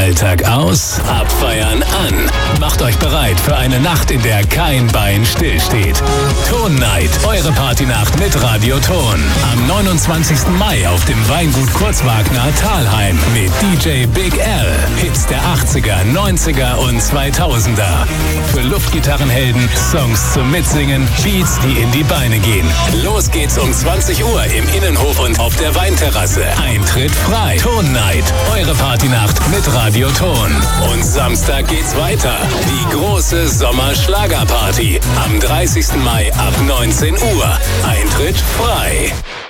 Alltag aus, Abfeiern an. Macht euch bereit für eine Nacht, in der kein Bein stillsteht. Ton Night, eure Partynacht mit Radio Ton. Am 29. Mai auf dem Weingut Kurzwagner Thalheim mit DJ Big L. Hits der 80er, 90er und 2000er. Für Luftgitarrenhelden, Songs zum Mitsingen, Beats, die in die Beine gehen. Los geht's um 20 Uhr im Innenhof und auf der Weinterrasse. Eintritt frei. Ton Night, eure Partynacht mit Radio Ton. Und Samstag geht's weiter. Die große Sommerschlagerparty am 30. Mai ab 19 Uhr. Eintritt frei.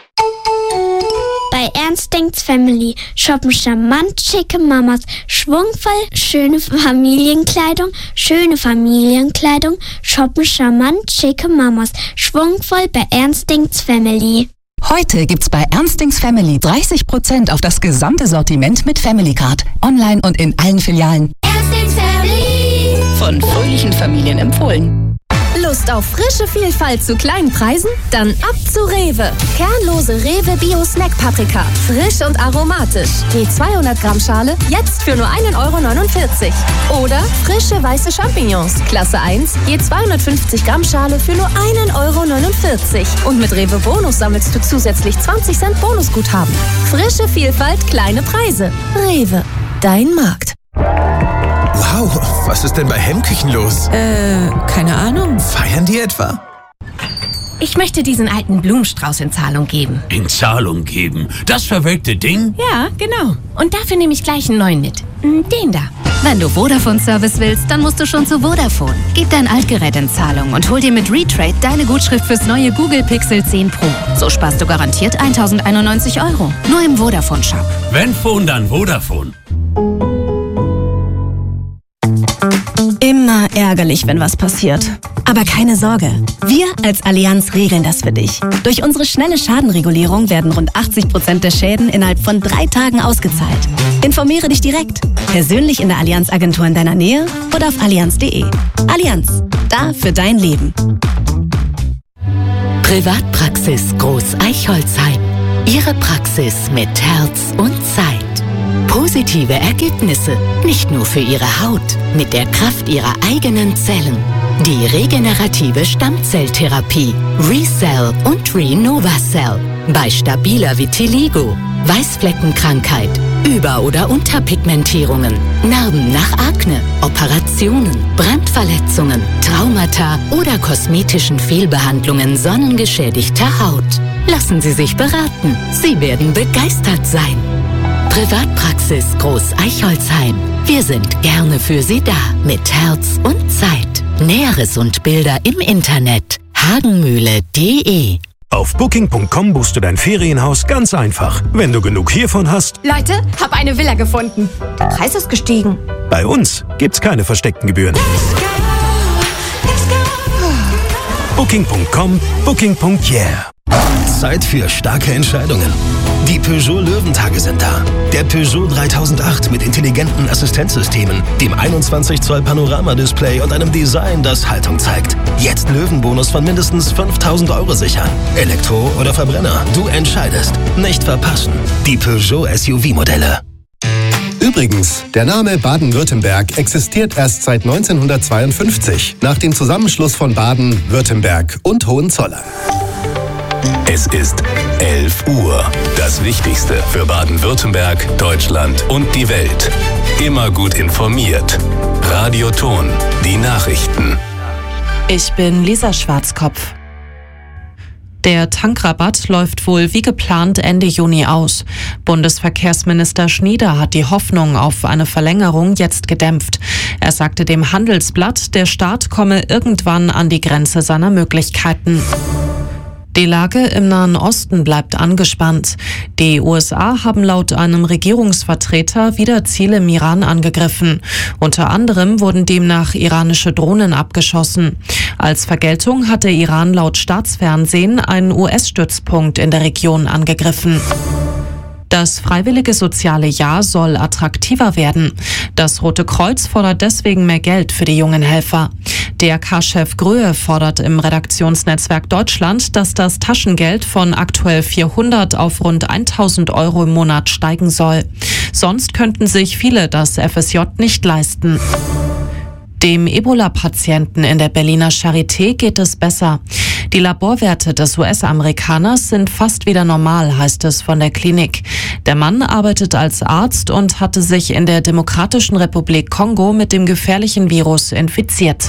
Bei Ernst Denkt's Family shoppen charmant schicke Mamas, schwungvoll schöne Familienkleidung, shoppen charmant schicke Mamas, schwungvoll bei Ernst Denkt's Family. Heute gibt's bei Ernst Denkt's Family 30% auf das gesamte Sortiment mit Family Card. Online und in allen Filialen. Ernst Denkt's Family. Von fröhlichen Familien empfohlen. Lust auf frische Vielfalt zu kleinen Preisen? Dann ab zu Rewe. Kernlose Rewe Bio Snack Paprika. Frisch und aromatisch. Die 200 Gramm Schale jetzt für nur 1,49 €. Oder frische weiße Champignons. Klasse 1. Je 250 Gramm Schale für nur 1,49 €. Und mit Rewe Bonus sammelst du zusätzlich 20 Cent Bonusguthaben. Frische Vielfalt, kleine Preise. Rewe. Dein Markt. Wow, was ist denn bei Hemmküchen los? Keine Ahnung. Feiern die etwa? Ich möchte diesen alten Blumenstrauß in Zahlung geben. In Zahlung geben? Das verwelkte Ding? Ja, genau. Und dafür nehme ich gleich einen neuen mit. Den da. Wenn du Vodafone-Service willst, dann musst du schon zu Vodafone. Gib dein Altgerät in Zahlung und hol dir mit Retrade deine Gutschrift fürs neue Google Pixel 10 Pro. So sparst du garantiert 1.091 €. Nur im Vodafone-Shop. Wenn Phone, dann Vodafone. Immer ärgerlich, wenn was passiert. Aber keine Sorge, wir als Allianz regeln das für dich. Durch unsere schnelle Schadenregulierung werden rund 80% der Schäden innerhalb von 3 Tagen ausgezahlt. Informiere dich direkt, persönlich in der Allianz-Agentur in deiner Nähe oder auf allianz.de. Allianz, da für dein Leben. Privatpraxis Groß-Eichholzheim. Ihre Praxis mit Herz und Zeit. Positive Ergebnisse, nicht nur für Ihre Haut, mit der Kraft Ihrer eigenen Zellen. Die regenerative Stammzelltherapie ReCell und RenovaCell. Bei stabiler Vitiligo, Weißfleckenkrankheit, Über- oder Unterpigmentierungen, Narben nach Akne, Operationen, Brandverletzungen, Traumata oder kosmetischen Fehlbehandlungen sonnengeschädigter Haut. Lassen Sie sich beraten. Sie werden begeistert sein. Privatpraxis Groß-Eichholzheim. Wir sind gerne für Sie da, mit Herz und Zeit. Näheres und Bilder im Internet hagenmühle.de. Auf Booking.com buchst du dein Ferienhaus ganz einfach. Wenn du genug hiervon hast. Leute, hab eine Villa gefunden. Der Preis ist gestiegen. Bei uns gibt's keine versteckten Gebühren. Booking.com, Booking.yeah. Zeit für starke Entscheidungen. Die Peugeot Löwentage sind da. Der Peugeot 3008 mit intelligenten Assistenzsystemen, dem 21 Zoll Panoramadisplay und einem Design, das Haltung zeigt. Jetzt Löwenbonus von mindestens 5.000 € sichern. Elektro oder Verbrenner, du entscheidest. Nicht verpassen. Die Peugeot SUV-Modelle. Übrigens, der Name Baden-Württemberg existiert erst seit 1952, nach dem Zusammenschluss von Baden, Württemberg und Hohenzollern. Es ist 11 Uhr. Das Wichtigste für Baden-Württemberg, Deutschland und die Welt. Immer gut informiert. Radio Ton, die Nachrichten. Ich bin Lisa Schwarzkopf. Der Tankrabatt läuft wohl wie geplant Ende Juni aus. Bundesverkehrsminister Schnieder hat die Hoffnung auf eine Verlängerung jetzt gedämpft. Er sagte dem Handelsblatt, der Staat komme irgendwann an die Grenze seiner Möglichkeiten. Die Lage im Nahen Osten bleibt angespannt. Die USA haben laut einem Regierungsvertreter wieder Ziele im Iran angegriffen. Unter anderem wurden demnach iranische Drohnen abgeschossen. Als Vergeltung hat der Iran laut Staatsfernsehen einen US-Stützpunkt in der Region angegriffen. Das freiwillige soziale Jahr soll attraktiver werden. Das Rote Kreuz fordert deswegen mehr Geld für die jungen Helfer. DRK-Chef Gröhe fordert im Redaktionsnetzwerk Deutschland, dass das Taschengeld von aktuell 400 auf rund 1.000 Euro im Monat steigen soll. Sonst könnten sich viele das FSJ nicht leisten. Dem Ebola-Patienten in der Berliner Charité geht es besser. Die Laborwerte des US-Amerikaners sind fast wieder normal, heißt es von der Klinik. Der Mann arbeitet als Arzt und hatte sich in der Demokratischen Republik Kongo mit dem gefährlichen Virus infiziert.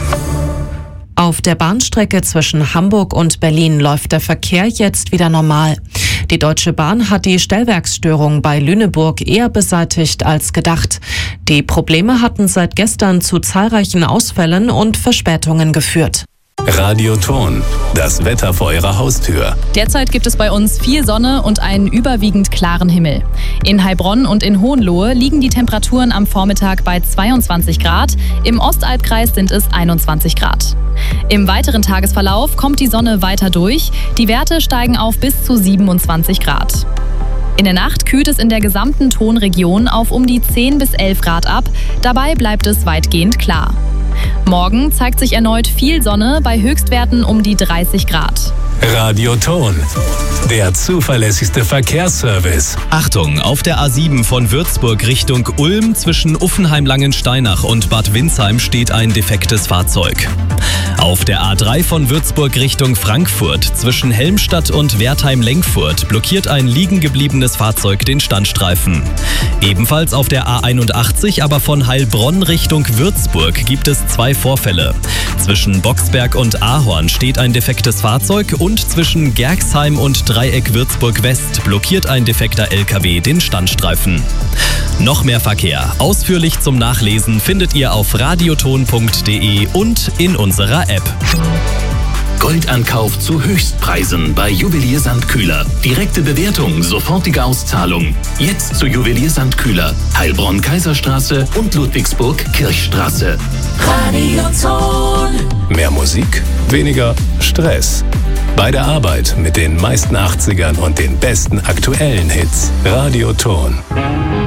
Auf der Bahnstrecke zwischen Hamburg und Berlin läuft der Verkehr jetzt wieder normal. Die Deutsche Bahn hat die Stellwerksstörung bei Lüneburg eher beseitigt als gedacht. Die Probleme hatten seit gestern zu zahlreichen Ausfällen und Verspätungen geführt. Radio Ton, das Wetter vor Ihrer Haustür. Derzeit gibt es bei uns viel Sonne und einen überwiegend klaren Himmel. In Heilbronn und in Hohenlohe liegen die Temperaturen am Vormittag bei 22 Grad, im Ostalbkreis sind es 21 Grad. Im weiteren Tagesverlauf kommt die Sonne weiter durch, die Werte steigen auf bis zu 27 Grad. In der Nacht kühlt es in der gesamten Tonregion auf um die 10 bis 11 Grad ab, dabei bleibt es weitgehend klar. Morgen zeigt sich erneut viel Sonne bei Höchstwerten um die 30 Grad. Radio Ton, der zuverlässigste Verkehrsservice. Achtung, auf der A7 von Würzburg Richtung Ulm zwischen Uffenheim-Langensteinach und Bad Windsheim steht ein defektes Fahrzeug. Auf der A3 von Würzburg Richtung Frankfurt zwischen Helmstadt und Wertheim-Lenkfurt blockiert ein liegen gebliebenes Fahrzeug den Standstreifen. Ebenfalls auf der A81, aber von Heilbronn Richtung Würzburg gibt es 2 Vorfälle. Zwischen Boxberg und Ahorn steht ein defektes Fahrzeug und zwischen Gerxheim und Dreieck Würzburg West blockiert ein defekter LKW den Standstreifen. Noch mehr Verkehr, ausführlich zum Nachlesen, findet ihr auf radioton.de und in unserer App. Goldankauf zu Höchstpreisen bei Juwelier Sandkühler. Direkte Bewertung, sofortige Auszahlung. Jetzt zu Juwelier Sandkühler. Heilbronn Kaiserstraße und Ludwigsburg Kirchstraße. Radio Ton. Mehr Musik, weniger Stress. Bei der Arbeit mit den meisten 80ern und den besten aktuellen Hits. Radio Ton.